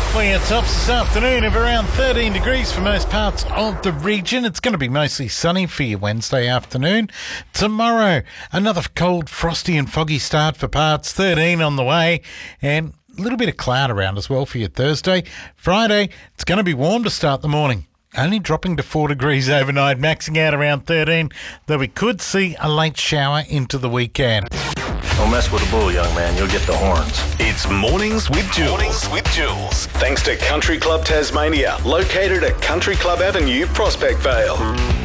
Well, tops this afternoon of around 13 degrees for most parts of the region. It's going to be mostly sunny for your Wednesday afternoon. Tomorrow, another cold, frosty and foggy start for parts, 13 on the way, and a little bit of cloud around as well for your Thursday. Friday, it's going to be warm to start the morning, only dropping to 4 degrees overnight, maxing out around 13, though we could see a late shower into the weekend. Don't mess with the bull, young man. You'll get the horns. It's Mornings with Jules. Thanks to Country Club Tasmania, located at Country Club Avenue, Prospect Vale.